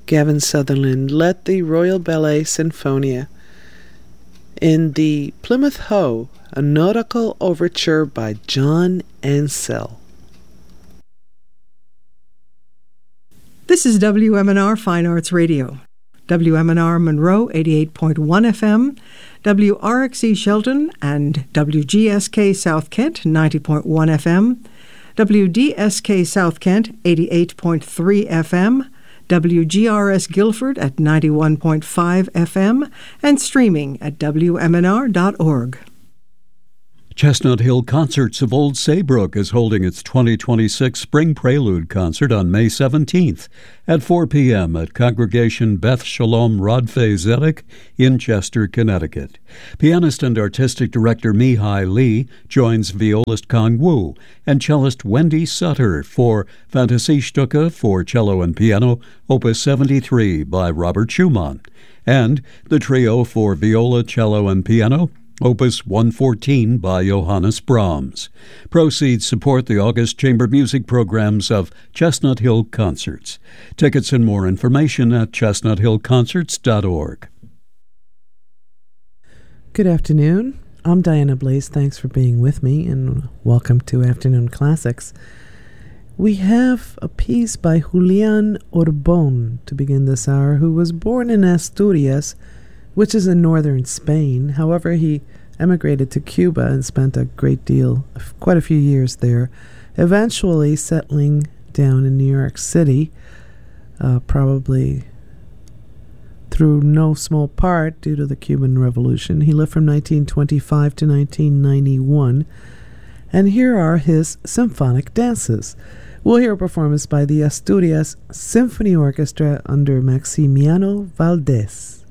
Gavin Sutherland led the Royal Ballet Sinfonia. In the Plymouth Hoe, a nautical overture by John Ansell. This is WMNR Fine Arts Radio. WMNR Monroe 88.1 FM, WRXE Shelton and WGSK South Kent 90.1 FM, WDSK South Kent 88.3 FM, WGRS Guilford at 91.5 FM, and streaming at WMNR.org. Chestnut Hill Concerts of Old Saybrook is holding its 2026 Spring Prelude concert on May 17th at 4 p.m. at Congregation Beth Shalom Rodfei Zedek in Chester, Connecticut. Pianist and artistic director Mihai Lee joins violist Kang Wu and cellist Wendy Sutter for Fantasiestücke for cello and piano, Opus 73 by Robert Schumann, and the trio for viola, cello, and piano, Opus 114 by Johannes Brahms. Proceeds support the August Chamber Music programs of Chestnut Hill Concerts. Tickets and more information at chestnuthillconcerts.org. Good afternoon. I'm Diana Blaze. Thanks for being with me, and welcome to Afternoon Classics. We have a piece by Julián Orbón to begin this hour, who was born in Asturias, which is in northern Spain. However, he emigrated to Cuba and spent quite a few years there, eventually settling down in New York City, probably through no small part due to the Cuban Revolution. He lived from 1925 to 1991, and here are his symphonic dances. We'll hear a performance by the Asturias Symphony Orchestra under Maximiano Valdés.